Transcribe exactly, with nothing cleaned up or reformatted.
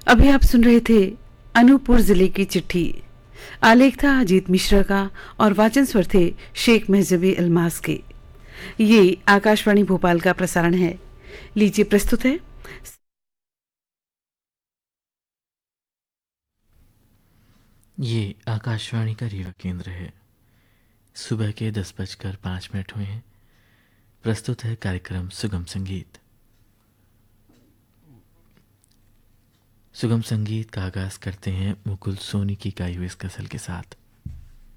अभी आप सुन रहे थे अनूपपुर जिले की चिट्ठी। आलेख था अजीत मिश्रा का और वाचन स्वर थे शेख महजबी अलमास के। ये आकाशवाणी भोपाल का प्रसारण है। लीजिए प्रस्तुत है ये आकाशवाणी का रीवा केंद्र है। सुबह के दस बजकर पाँच मिनट हुए हैं। प्रस्तुत है कार्यक्रम सुगम संगीत। सुगम संगीत का आगाज करते हैं मुकुल सोनी की गाई हुई इस गजल के साथ।